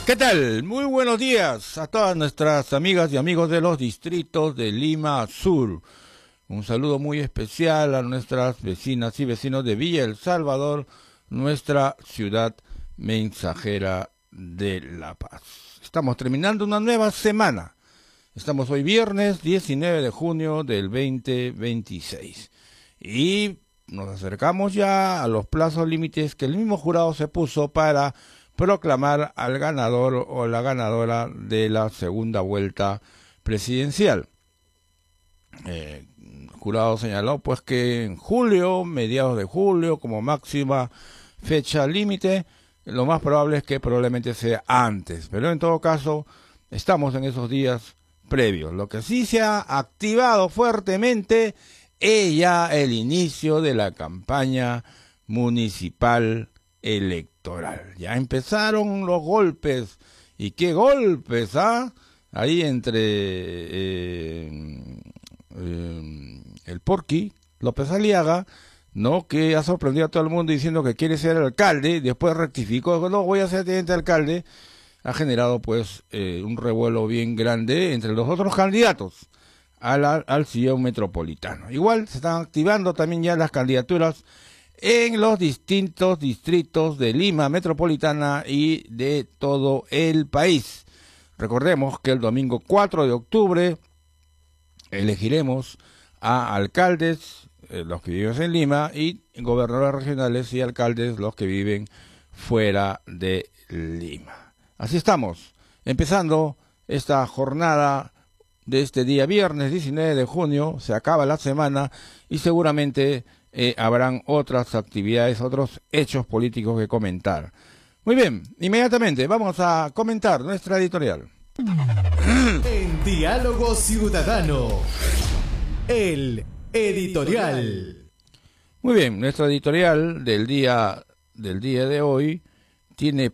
¿Qué tal? Muy buenos días a todas nuestras amigas y amigos de los distritos de Lima Sur. Un saludo muy especial a nuestras vecinas y vecinos de Villa El Salvador, nuestra ciudad mensajera de La Paz. Estamos terminando una nueva semana. Estamos hoy viernes 19 de junio del 2026. Y nos acercamos ya a los plazos límites que el mismo jurado se puso para proclamar al ganador o la ganadora de la segunda vuelta presidencial. El jurado señaló pues que en julio, mediados de julio, como máxima fecha límite, lo más probable es que probablemente sea antes, pero en todo caso estamos en esos días previos. Lo que sí se ha activado fuertemente es ya el inicio de la campaña municipal electoral. Ya empezaron los golpes, y qué golpes, ahí entre el Porqui López Aliaga, ¿no? Que ha sorprendido a todo el mundo diciendo que quiere ser alcalde, después rectificó, no, voy a ser teniente alcalde. Ha generado pues un revuelo bien grande entre los otros candidatos al sillón metropolitano. Igual se están activando también ya las candidaturas en los distintos distritos de Lima Metropolitana y de todo el país. Recordemos que el domingo 4 de octubre elegiremos a alcaldes, los que viven en Lima, y gobernadores regionales y alcaldes, los que viven fuera de Lima. Así estamos, empezando esta jornada de este día viernes 19 de junio, se acaba la semana y seguramente habrán otras actividades, otros hechos políticos que comentar. Muy bien, inmediatamente vamos a comentar nuestra editorial. En Diálogo Ciudadano, el editorial. Muy bien, nuestra editorial del día de hoy tiene